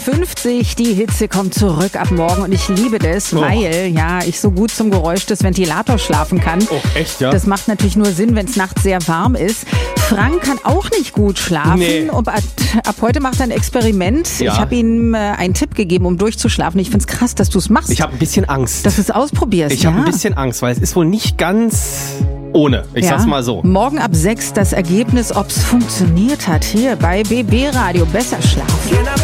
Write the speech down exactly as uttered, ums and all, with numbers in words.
fünfzig, die Hitze kommt zurück ab morgen und ich liebe das, Oh. weil ja ich so gut zum Geräusch des Ventilators schlafen kann. Oh, echt, ja? Das macht natürlich nur Sinn, wenn es nachts sehr warm ist. Frank kann auch nicht gut schlafen. Nee. Und ab, ab heute macht er ein Experiment. Ja. Ich habe ihm äh, einen Tipp gegeben, um durchzuschlafen. Ich finde es krass, dass du es machst. Ich habe ein bisschen Angst. dass du es ausprobierst. Ich ja. habe ein bisschen Angst, weil es ist wohl nicht ganz ohne. Ich ja. sag's mal so. Morgen ab sechs das Ergebnis, ob es funktioniert hat. Hier bei B B Radio. Besser schlafen.